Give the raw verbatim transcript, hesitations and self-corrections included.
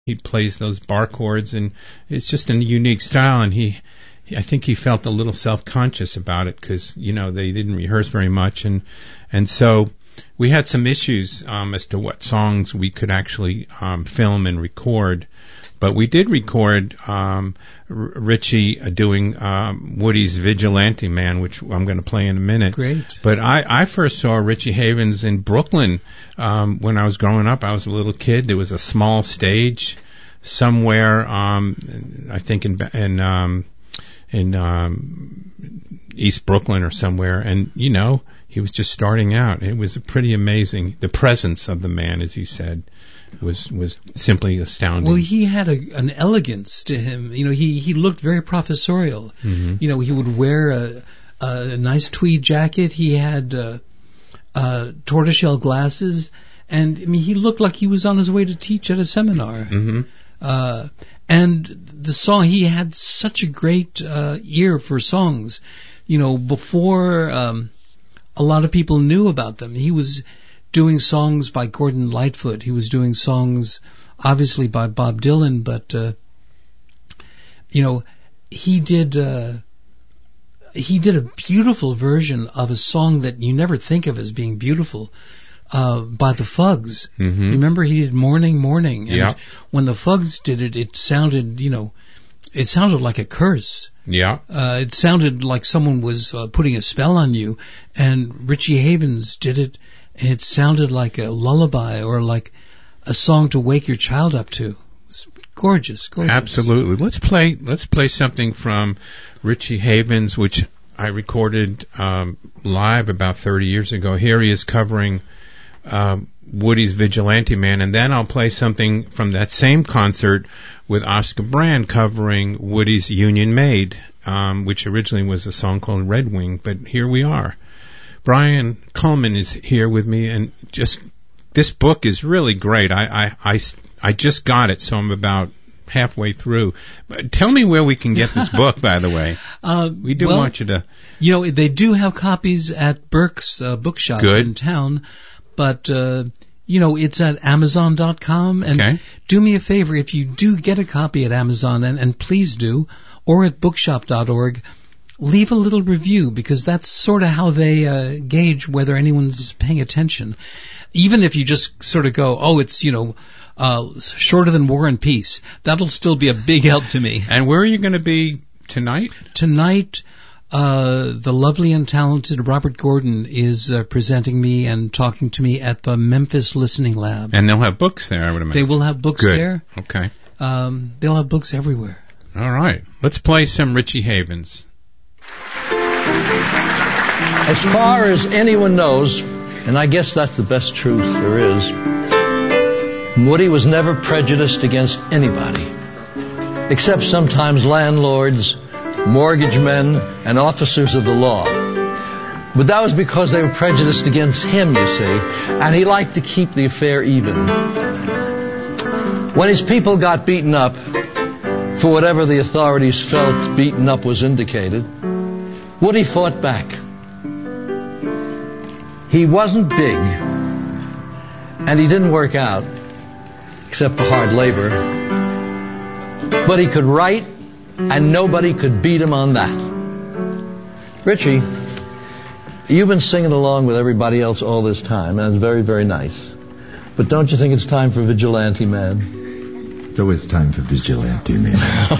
he plays those bar chords, and it's just a unique style. And he, I think he felt a little self-conscious about it because, you know, they didn't rehearse very much, and and so we had some issues um, as to what songs we could actually um, film and record. But we did record um, R- Richie doing um, Woody's Vigilante Man, which I'm going to play in a minute. Great. But I, I first saw Richie Havens in Brooklyn um, when I was growing up. I was a little kid. There was a small stage somewhere, um, I think in in um, in um, East Brooklyn or somewhere, and you know he was just starting out. It was pretty amazing. The presence of the man, as you said, was was simply astounding. Well, he had a, an elegance to him. You know, he, he looked very professorial. Mm-hmm. You know, he would wear a, a nice tweed jacket. He had uh, uh, tortoiseshell glasses, and I mean, he looked like he was on his way to teach at a seminar. Mm-hmm. Uh, and the song, he had such a great uh, ear for songs. You know, before um, a lot of people knew about them, he was doing songs by Gordon Lightfoot. He was doing songs, obviously, by Bob Dylan, but, uh, you know, he did, uh, he did a beautiful version of a song that you never think of as being beautiful, uh, by the Fugs. Mm-hmm. Remember, he did Morning, Morning. And yeah. when the Fugs did it, it sounded, you know, it sounded like a curse. Yeah. Uh, it sounded like someone was uh, putting a spell on you, and Richie Havens did it. And it sounded like a lullaby or like a song to wake your child up to. It was gorgeous, gorgeous. Absolutely. Let's play. Let's play something from Richie Havens, which I recorded um, live about thirty years ago. Here he is covering um, Woody's Vigilante Man, and then I'll play something from that same concert with Oscar Brand covering Woody's Union Maid, um, which originally was a song called Red Wing. But here we are. Brian Coleman is here with me, and just this book is really great. I, I, I, I just got it, so I'm about halfway through. But tell me where we can get this book, by the way. Uh, we do well, want you to... You know, they do have copies at Burke's uh, bookshop Good. in town, but, uh, you know, it's at Amazon dot com. And okay. Do me a favor, if you do get a copy at Amazon, and, and please do, or at bookshop dot org, leave a little review, because that's sort of how they uh, gauge whether anyone's paying attention. Even if you just sort of go, oh, it's, you know, uh, shorter than War and Peace, that'll still be a big help to me. And where are you going to be tonight? Tonight, uh, the lovely and talented Robert Gordon is uh, presenting me and talking to me at the Memphis Listening Lab. And they'll have books there, I would imagine. They will have books Good. there. Okay. Um, they'll have books everywhere. All right. Let's play some Richie Havens. As far as anyone knows, and I guess that's the best truth there is, Woody was never prejudiced against anybody, except sometimes landlords, mortgage men, and officers of the law. But that was because they were prejudiced against him, you see, and he liked to keep the affair even. When his people got beaten up, for whatever the authorities felt beaten up was indicated, Woody fought back. He wasn't big, and he didn't work out, except for hard labor. But he could write, and nobody could beat him on that. Richie, you've been singing along with everybody else all this time, and it's very, very nice. But don't you think it's time for Vigilante Man? It's always time for Vigilante Man.